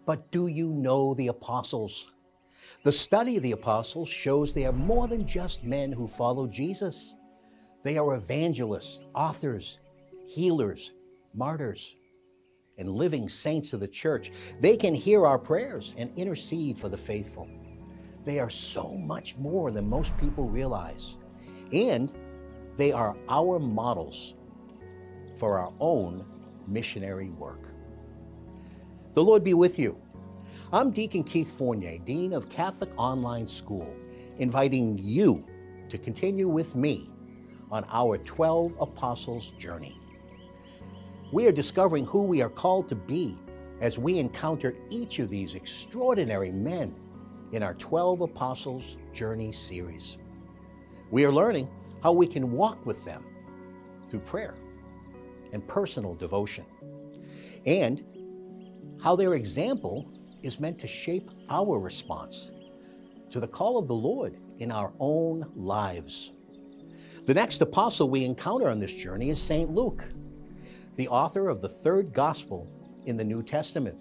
But do you know the apostles? The study of the apostles shows they are more than just men who follow Jesus. They are evangelists, authors, healers, martyrs, and living saints of the church. They can hear our prayers and intercede for the faithful. They are so much more than most people realize. And they are our models for our own missionary work. The Lord be with you. I'm Deacon Keith Fournier, Dean of Catholic Online School, inviting you to continue with me on our 12 Apostles journey. We are discovering who we are called to be as we encounter each of these extraordinary men in our 12 Apostles Journey series. We are learning how we can walk with them through prayer and personal devotion, and how their example is meant to shape our response to the call of the Lord in our own lives. The next apostle we encounter on this journey is St. Luke, the author of the third gospel in the New Testament.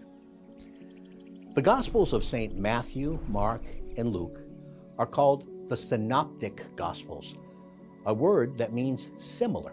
The Gospels of St. Matthew, Mark, and Luke are called the Synoptic Gospels, a word that means similar.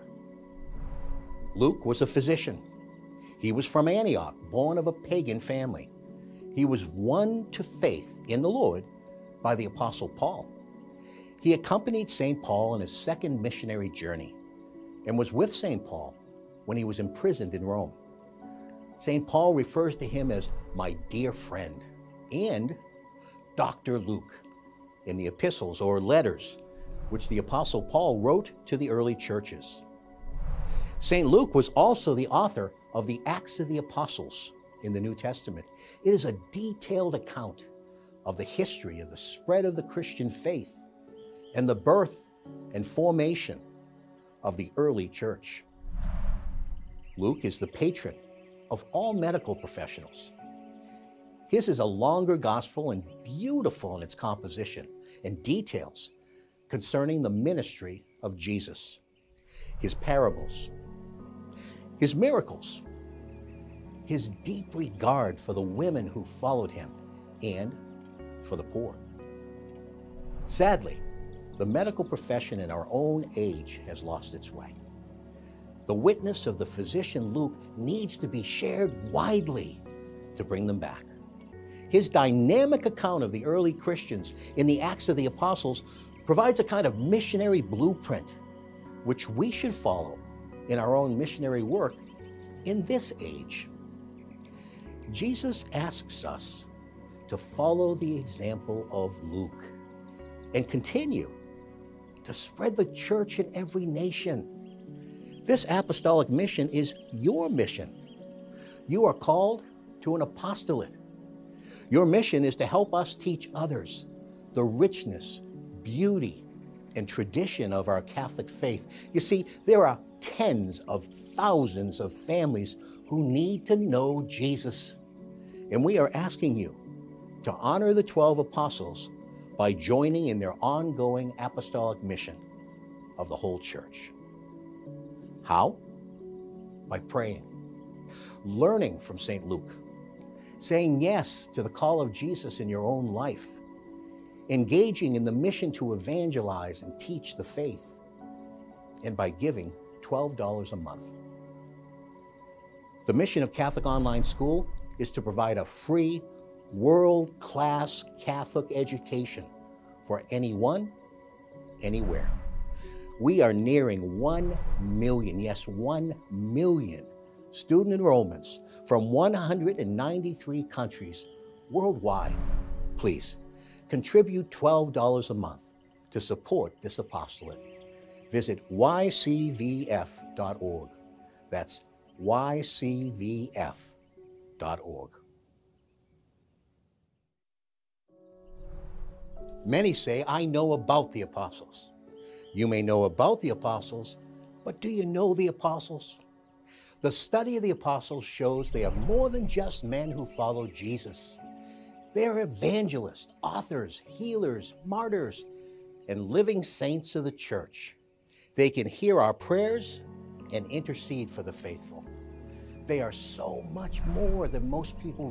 Luke was a physician. He was from Antioch, born of a pagan family. He was won to faith in the Lord by the Apostle Paul. He accompanied St. Paul on his second missionary journey and was with St. Paul when he was imprisoned in Rome. St. Paul refers to him as my dear friend and Dr. Luke in the epistles or letters which the Apostle Paul wrote to the early churches. St. Luke was also the author of the Acts of the Apostles in the New Testament. It is a detailed account of the history of the spread of the Christian faith and the birth and formation of the early church. Luke is the patron of all medical professionals. His is a longer gospel and beautiful in its composition and details concerning the ministry of Jesus, his parables, his miracles, his deep regard for the women who followed him, and for the poor. Sadly, the medical profession in our own age has lost its way. The witness of the physician Luke needs to be shared widely to bring them back. His dynamic account of the early Christians in the Acts of the Apostles provides a kind of missionary blueprint, which we should follow in our own missionary work in this age. Jesus asks us to follow the example of Luke and continue to spread the church in every nation. This apostolic mission is your mission. You are called to an apostolate. Your mission is to help us teach others the richness, beauty, and tradition of our Catholic faith. You see, there are tens of thousands of families who need to know Jesus. And we are asking you to honor the 12 apostles by joining in their ongoing apostolic mission of the whole church. How? By praying, learning from St. Luke, saying yes to the call of Jesus in your own life, engaging in the mission to evangelize and teach the faith, and by giving $12 a month. The mission of Catholic Online School is to provide a free, world-class Catholic education for anyone, anywhere. We are nearing 1 million, yes, 1 million student enrollments from 193 countries worldwide. Please contribute $12 a month to support this apostolate. Visit ycvf.org. That's ycvf.org. Many say, I know about the apostles. You may know about the apostles, but do you know the apostles? The study of the apostles shows they are more than just men who follow Jesus. They are evangelists, authors, healers, martyrs, and living saints of the church. They can hear our prayers and intercede for the faithful. They are so much more than most people